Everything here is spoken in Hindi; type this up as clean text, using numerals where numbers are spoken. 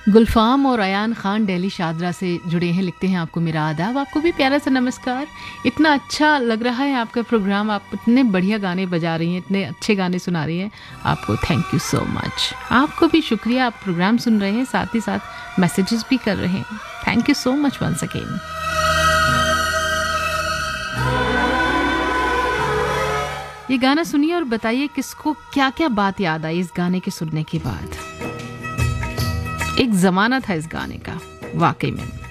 गुलफाम और अयान खान दिल्ली शादरा से जुड़े हैं, लिखते हैं आपको मेरा आदाब, आपको भी प्यारा सा नमस्कार। इतना अच्छा लग रहा है आपका प्रोग्राम, आप इतने बढ़िया गाने बजा रही हैं, इतने अच्छे गाने सुना रही हैं, आपको थैंक यू सो मच। आपको भी शुक्रिया, आप प्रोग्राम सुन रहे हैं, साथ ही साथ मैसेजेस भी कर रहे हैं। Thank you so much once again. ये गाना सुनिए और बताइए किसको क्या क्या बात याद आई इस गाने के सुनने के बाद। एक ज़माना था इस गाने का वाकई में।